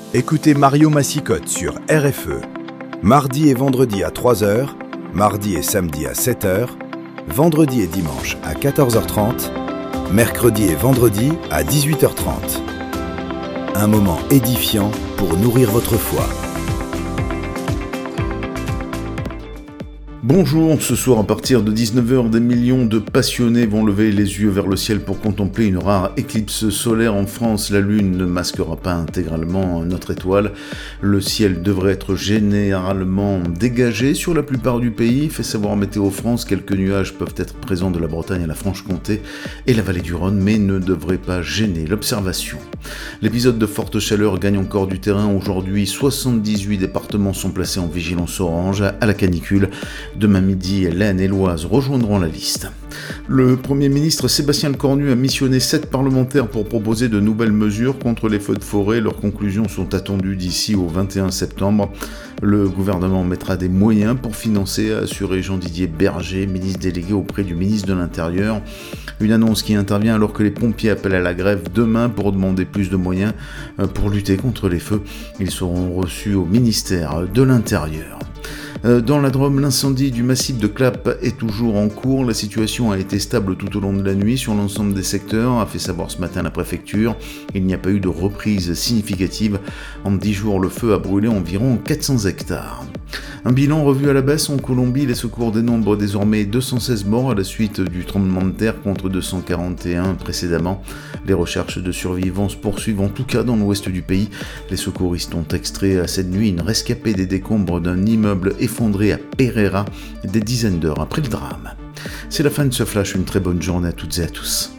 Écoutez Mario Massicotte sur RFE. Mardi et vendredi à 3h, mardi et samedi à 7h, vendredi et dimanche à 14h30, mercredi et vendredi à 18h30. Un moment édifiant pour nourrir votre foi. Bonjour, ce soir à partir de 19h, des millions de passionnés vont lever les yeux vers le ciel pour contempler une rare éclipse solaire en France. La lune ne masquera pas intégralement notre étoile. Le ciel devrait être généralement dégagé sur la plupart du pays, fait savoir Météo France. Quelques nuages peuvent être présents de la Bretagne à la Franche-Comté et la vallée du Rhône, mais ne devraient pas gêner l'observation. L'épisode de forte chaleur gagne encore du terrain. Aujourd'hui, 78 départements sont placés en vigilance orange à la canicule. Demain midi, l'Aisne et l'Oise rejoindront la liste. Le Premier ministre Sébastien Lecornu a missionné 7 parlementaires pour proposer de nouvelles mesures contre les feux de forêt. Leurs conclusions sont attendues d'ici au 21 septembre. Le gouvernement mettra des moyens pour financer, a assuré Jean-Didier Berger, ministre délégué auprès du ministre de l'Intérieur. Une annonce qui intervient alors que les pompiers appellent à la grève demain pour demander plus de moyens pour lutter contre les feux. Ils seront reçus au ministère de l'Intérieur. Dans la Drôme, l'incendie du massif de Clappes est toujours en cours. La situation a été stable tout au long de la nuit sur l'ensemble des secteurs, a fait savoir ce matin la préfecture. Il n'y a pas eu de reprise significative. En 10 jours, le feu a brûlé environ 400 hectares. Un bilan revu à la baisse en Colombie. Les secours dénombrent désormais 216 morts à la suite du tremblement de terre contre 241 précédemment. Les recherches de survivants se poursuivent en tout cas dans l'ouest du pays. Les secouristes ont extrait cette nuit une rescapée des décombres d'un immeuble effondré à Pereira des dizaines d'heures après le drame. C'est la fin de ce flash, une très bonne journée à toutes et à tous.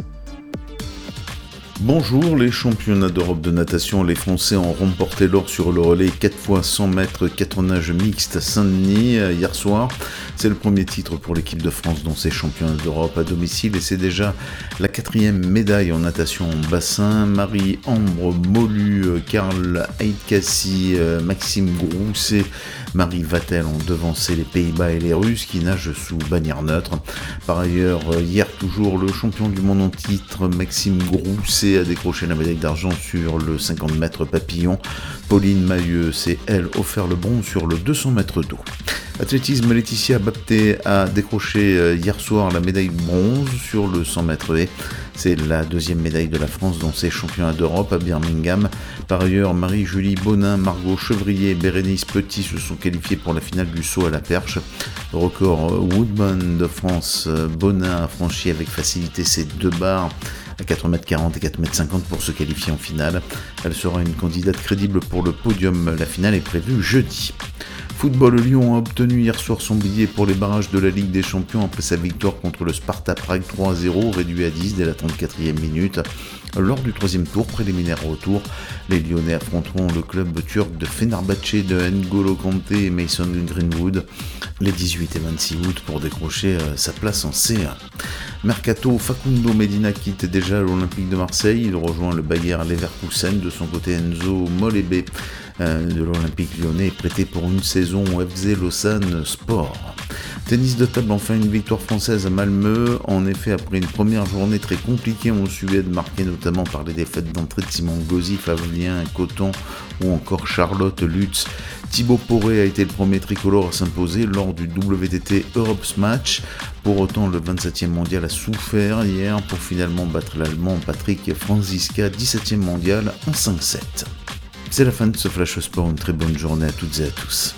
Bonjour, les championnats d'Europe de natation, les Français ont remporté l'or sur le relais 4 x 100 mètres 4 nages mixtes à Saint-Denis hier soir. C'est le premier titre pour l'équipe de France dans ces championnats d'Europe à domicile et c'est déjà la 4e médaille en natation en bassin. Marie-Ambre Molu, Karl Heitkassi, Maxime Grousset, Marie Vatel ont devancé les Pays-Bas et les Russes qui nagent sous bannière neutre. Par ailleurs, hier toujours, le champion du monde en titre, Maxime Grousset, a décroché la médaille d'argent sur le 50 mètres papillon. Pauline Mahieu s'est, elle, offert le bronze sur le 200 mètres d'eau. Athlétisme, Laetitia Bapté a décroché hier soir la médaille bronze sur le 100 mètres haies. C'est la 2e médaille de la France dans ces championnats d'Europe à Birmingham. Par ailleurs, Marie-Julie Bonin, Margot Chevrier et Bérénice Petit se sont qualifiées pour la finale du saut à la perche. Record Woodman de France, Bonin a franchi avec facilité ses 2 barres à 4,40 m et 4,50 m pour se qualifier en finale. Elle sera une candidate crédible pour le podium. La finale est prévue jeudi. Football, Lyon a obtenu hier soir son billet pour les barrages de la Ligue des Champions après sa victoire contre le Sparta Prague 3-0, réduit à 10 dès la 34e minute. Lors du 3e tour préliminaire retour, les Lyonnais affronteront le club turc de Fenerbahçe de N'Golo Kanté et Mason Greenwood les 18 et 26 août pour décrocher sa place en C1. Mercato, Facundo Medina quitte déjà l'Olympique de Marseille, il rejoint le Bayer Leverkusen. De son côté, Enzo Molébé de l'Olympique lyonnais est prêté pour une saison au FC Lausanne Sport. Tennis de table, enfin une victoire française à Malmö. En effet, après une première journée très compliquée en Suède, marquée notamment par les défaites d'entrée de Simon Gauzy, Fabien Coton ou encore Charlotte Lutz, Thibaut Poré a été le premier tricolore à s'imposer lors du WTT Europe Match. Pour autant, le 27e mondial a souffert hier pour finalement battre l'Allemand Patrick Franziska, 17e mondial en 5-7. C'est la fin de ce Flash Sport, une très bonne journée à toutes et à tous.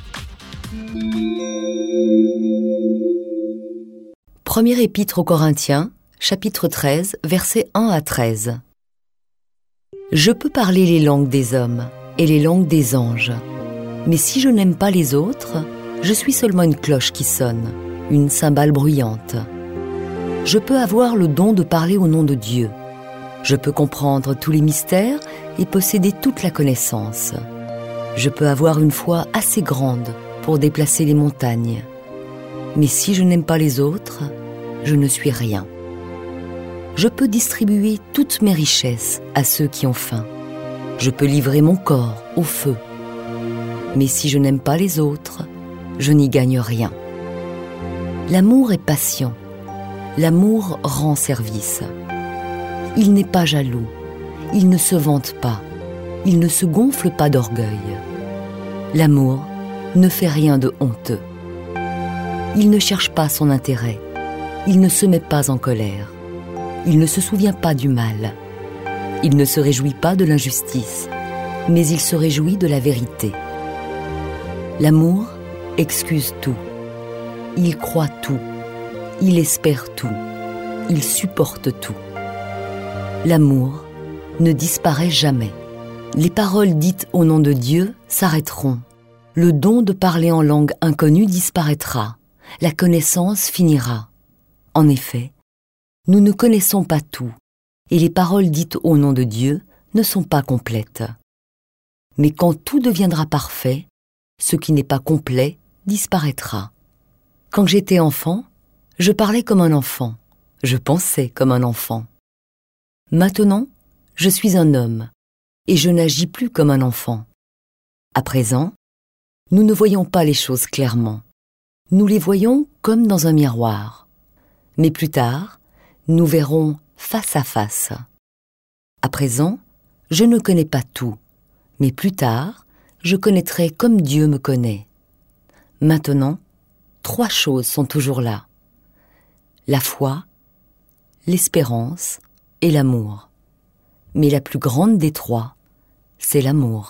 Première épître aux Corinthiens, chapitre 13, versets 1 à 13. Je peux parler les langues des hommes et les langues des anges, mais si je n'aime pas les autres, je suis seulement une cloche qui sonne, une cymbale bruyante. Je peux avoir le don de parler au nom de Dieu. Je peux comprendre tous les mystères et posséder toute la connaissance. Je peux avoir une foi assez grande pour déplacer les montagnes. Mais si je n'aime pas les autres, je ne suis rien. Je peux distribuer toutes mes richesses à ceux qui ont faim. Je peux livrer mon corps au feu. Mais si je n'aime pas les autres, je n'y gagne rien. L'amour est patient. L'amour rend service. Il n'est pas jaloux. Il ne se vante pas. il ne se gonfle pas d'orgueil. L'amour ne fait rien de honteux. Il ne cherche pas son intérêt. Il ne se met pas en colère. Il ne se souvient pas du mal. Il ne se réjouit pas de l'injustice, mais il se réjouit de la vérité. L'amour excuse tout. Il croit tout. Il espère tout. Il supporte tout. L'amour ne disparaît jamais. Les paroles dites au nom de Dieu s'arrêteront. Le don de parler en langue inconnue disparaîtra. La connaissance finira. En effet, nous ne connaissons pas tout, et les paroles dites au nom de Dieu ne sont pas complètes. Mais quand tout deviendra parfait, ce qui n'est pas complet disparaîtra. Quand j'étais enfant, je parlais comme un enfant, je pensais comme un enfant. Maintenant, je suis un homme, et je n'agis plus comme un enfant. À présent, nous ne voyons pas les choses clairement. Nous les voyons comme dans un miroir. Mais plus tard, nous verrons face à face. À présent, je ne connais pas tout, mais plus tard, je connaîtrai comme Dieu me connaît. Maintenant, 3 choses sont toujours là: la foi, l'espérance et l'amour. Mais la plus grande des 3, c'est l'amour.